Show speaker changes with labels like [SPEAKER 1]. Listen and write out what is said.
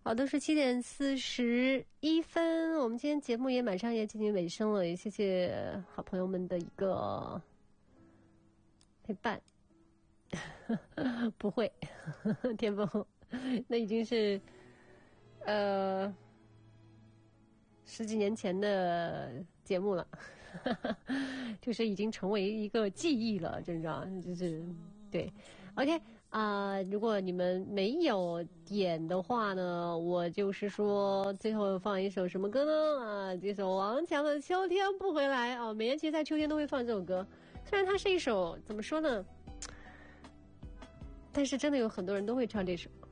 [SPEAKER 1] 好的，是7:41，我们今天节目也马上也接近尾声了，也谢谢好朋友们的一个陪伴。不会，天风，那已经是十几年前的节目了，就是已经成为一个记忆了，真的就是对。OK 如果你们没有点的话呢，我就是说最后放一首什么歌呢？这首王强的《秋天不回来》啊，每年其实在秋天都会放这首歌，虽然它是一首怎么说呢，但是真的有很多人都会唱这首。